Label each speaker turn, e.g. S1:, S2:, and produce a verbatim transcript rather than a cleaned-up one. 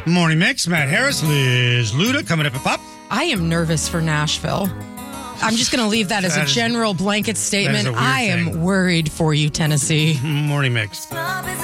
S1: Morning Mix, Matt Harris, Liz Luda coming up at Pop.
S2: I am nervous for Nashville. I'm just going to leave that as
S1: That
S2: a
S1: is-
S2: general blanket statement.
S1: that is a weird
S2: I am
S1: thing.
S2: worried for you, Tennessee.
S1: Morning Mix.